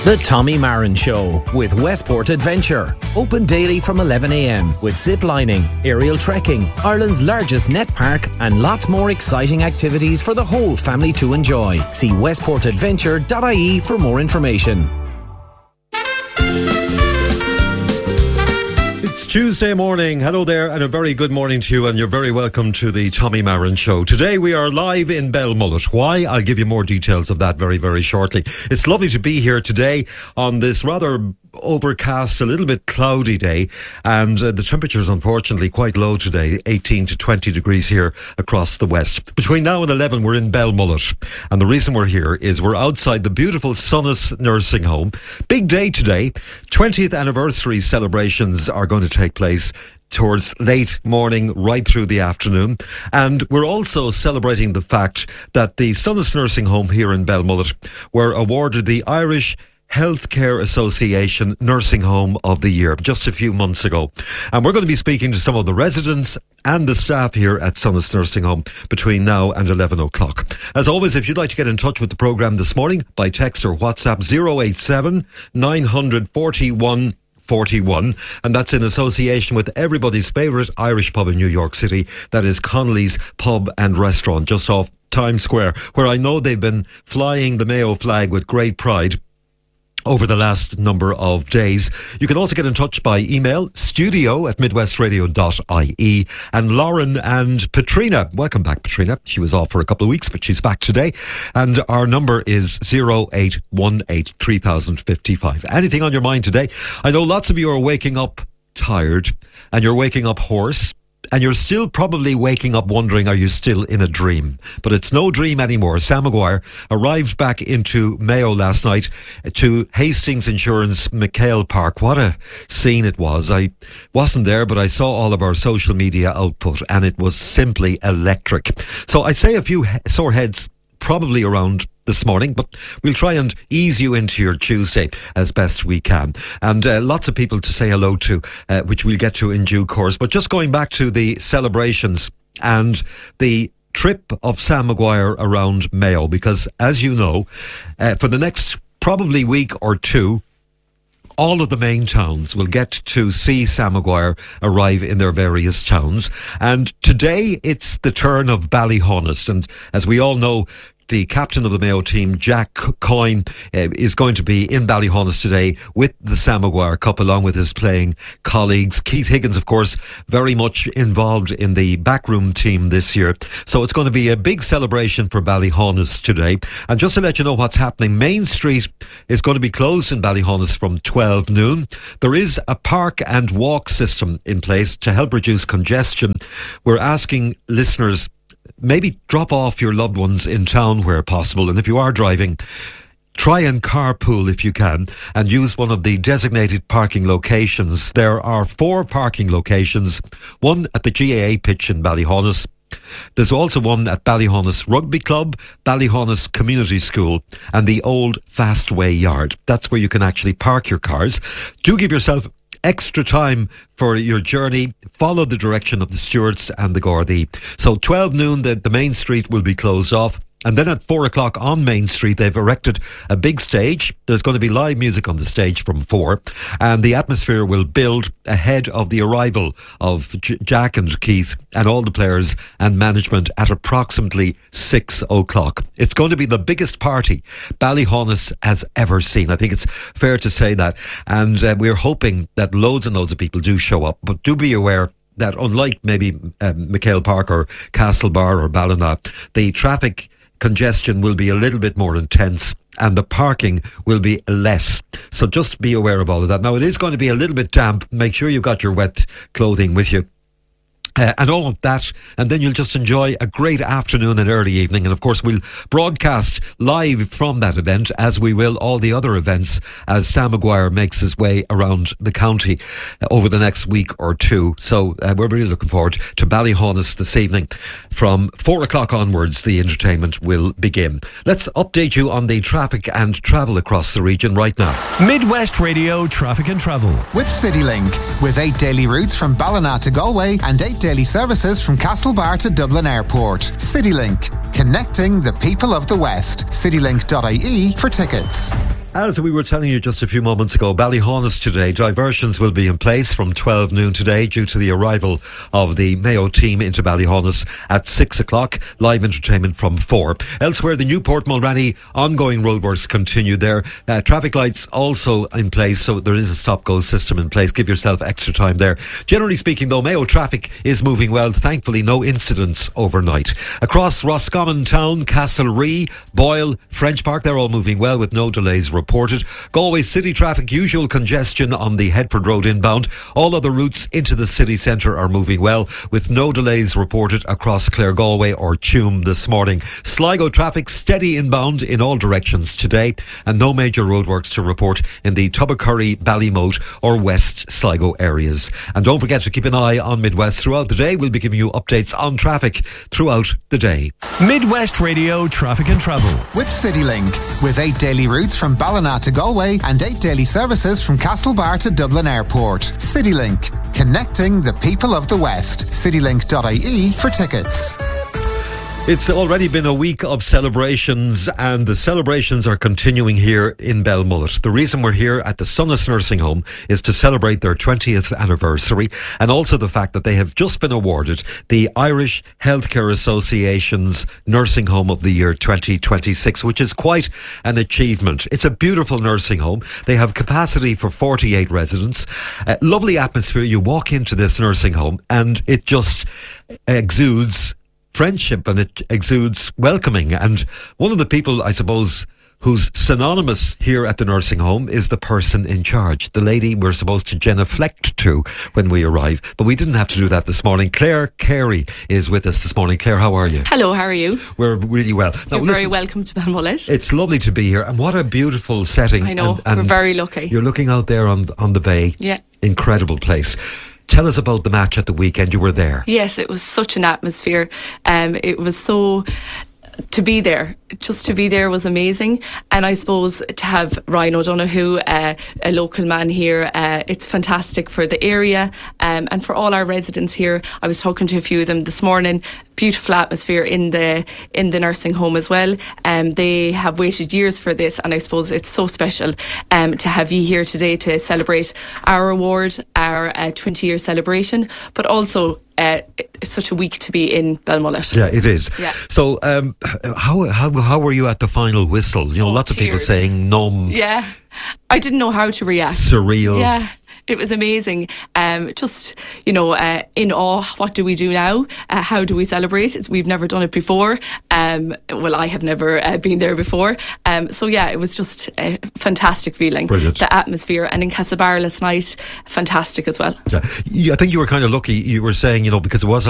The Tommy Marin Show with Westport Adventure. Open daily from 11 a.m. with zip lining, aerial trekking, Ireland's largest net park, and lots more exciting activities for the whole family to enjoy. See westportadventure.ie for more information. It's Tuesday morning. Hello there, and a very good morning to you, and you're very welcome to the Tommy Marin Show. Today we are live in Belmullet. Why? I'll give you more details of that very, very shortly. It's lovely to be here today on this rather overcast, a little bit cloudy day, and the temperature is unfortunately quite low today, 18 to 20 degrees here across the west. Between now and 11 we're in Belmullet, and the reason we're here is we're outside the beautiful Sonas Nursing Home. Big day today. 20th anniversary celebrations are going to take place towards late morning, right through the afternoon. And we're also celebrating the fact that the Sonas Nursing Home here in Belmullet were awarded the Irish Healthcare Association Nursing Home of the Year just a few months ago. And we're going to be speaking to some of the residents and the staff here at Sonas Nursing Home between now and 11 o'clock. As always, if you'd like to get in touch with the programme this morning by text or WhatsApp, 087 941 41, and that's in association with everybody's favourite Irish pub in New York City, that is Connolly's Pub and Restaurant, just off Times Square, where I know they've been flying the Mayo flag with great pride over the last number of days. You can also get in touch by email, studio@midwestradio.ie. And Lauren and Patrina, welcome back, Patrina. She was off for a couple of weeks, but she's back today. And our number is 0818 3055. Anything on your mind today? I know lots of you are waking up tired, and you're waking up hoarse, and you're still probably waking up wondering, are you still in a dream? But it's no dream anymore. Sam Maguire arrived back into Mayo last night to Hastings Insurance McHale Park. What a scene it was. I wasn't there, but I saw all of our social media output, and it was simply electric. So I'd say a few sore heads probably around this morning, but we'll try and ease you into your Tuesday as best we can. And lots of people to say hello to, which we'll get to in due course. But just going back to the celebrations and the trip of Sam Maguire around Mayo, because as you know, for the next probably week or two, all of the main towns will get to see Sam Maguire arrive in their various towns. And today it's the turn of Ballyhonus. And as we all know, the captain of the Mayo team, Jack Coyne, is going to be in Ballyhonus today with the Sam Maguire Cup, along with his playing colleagues. Keith Higgins, of course, very much involved in the backroom team this year. So it's going to be a big celebration for Ballyhonus today. And just to let you know what's happening, Main Street is going to be closed in Ballyhonus from 12 noon. There is a park and walk system in place to help reduce congestion. We're asking listeners, maybe drop off your loved ones in town where possible, and if you are driving, try and carpool if you can and use one of the designated parking locations. There are 4 parking locations, one at the GAA pitch in Ballyhonus. There's also one at Ballyhonus Rugby Club, Ballyhonus Community School, and the Old Fastway Yard. That's where you can actually park your cars. Do give yourself extra time for your journey. Follow the direction of the stewards and the Gardaí. So 12 noon, the main street will be closed off. And then at 4 o'clock on Main Street, they've erected a big stage. There's going to be live music on the stage from 4. And the atmosphere will build ahead of the arrival of Jack and Keith and all the players and management at approximately 6 o'clock. It's going to be the biggest party Ballyhonus has ever seen. I think it's fair to say that. And we're hoping that loads and loads of people do show up. But do be aware that unlike maybe McHale Park or Castlebar or Ballina, the traffic congestion will be a little bit more intense and the parking will be less. So just be aware of all of that. Now, it is going to be a little bit damp. Make sure you've got your wet clothing with you. And all of that, and then you'll just enjoy a great afternoon and early evening. And of course we'll broadcast live from that event, as we will all the other events, as Sam Maguire makes his way around the county over the next week or two. So we're really looking forward to Ballyhonus this evening. From 4 o'clock onwards, the entertainment will begin. Let's update you on the traffic and travel across the region right now. Midwest Radio Traffic and Travel with CityLink, with 8 daily routes from Ballina to Galway and 8 daily services from Castlebar to Dublin Airport. CityLink, connecting the people of the West. CityLink.ie for tickets. As we were telling you just a few moments ago, Ballyhaunis today, diversions will be in place from 12 noon today due to the arrival of the Mayo team into Ballyhaunis at 6 o'clock. Live entertainment from 4. Elsewhere, the Newport Mulranny ongoing roadworks continue there. Traffic lights also in place, so there is a stop-go system in place. Give yourself extra time there. Generally speaking, though, Mayo traffic is moving well. Thankfully, no incidents overnight. Across Roscommon Town, Castlerea, Boyle, French Park, they're all moving well with no delays reported. Galway city traffic, usual congestion on the Headford Road inbound. All other routes into the city centre are moving well with no delays reported across Clare Galway or Tuam this morning. Sligo traffic steady inbound in all directions today and no major roadworks to report in the Tubbacurry, Ballymote or West Sligo areas. And don't forget to keep an eye on Midwest throughout the day. We'll be giving you updates on traffic throughout the day. Midwest Radio Traffic and Travel with CityLink, with 8 daily routes from Ballina to Galway and 8 daily services from Castlebar to Dublin Airport. CityLink, connecting the people of the West. CityLink.ie for tickets. It's already been a week of celebrations, and the celebrations are continuing here in Belmullet. The reason we're here at the Sunnis Nursing Home is to celebrate their 20th anniversary, and also the fact that they have just been awarded the Irish Healthcare Association's Nursing Home of the Year 2026, which is quite an achievement. It's a beautiful nursing home. They have capacity for 48 residents. Lovely atmosphere. You walk into this nursing home and it just exudes friendship and it exudes welcoming. And one of the people, I suppose, who's synonymous here at the nursing home is the person in charge, the lady we're supposed to genuflect to when we arrive. But we didn't have to do that this morning. Claire Carey is with us this morning. Claire, how are you? Hello, how are you? We're really well. You're very welcome to Belmullet. It's lovely to be here, and what a beautiful setting. I know, and we're very lucky. You're looking out there on the bay. Yeah. Incredible place. Tell us about the match at the weekend. You were there. Yes, it was such an atmosphere. It was so... to be there, just to be there was amazing. And I suppose to have Ryan O'Donoghue, a local man here, it's fantastic for the area and for all our residents here. I was talking to a few of them this morning. Beautiful atmosphere in the nursing home as well. They have waited years for this, and I suppose it's so special to have you here today to celebrate our award, our 20-year celebration, but also it's such a week to be in Belmullet. Yeah, it is. Yeah. So how were you at the final whistle? You know, lots of people saying numb. Yeah. I didn't know how to react. Surreal. Yeah. It was amazing. Just, in awe. What do we do now? How do we celebrate? We've never done it before. Well, I have never been there before. So yeah, it was just a fantastic feeling. Brilliant. The atmosphere. And in Castlebar last night, fantastic as well. Yeah. I think you were kind of lucky. You were saying, because it was a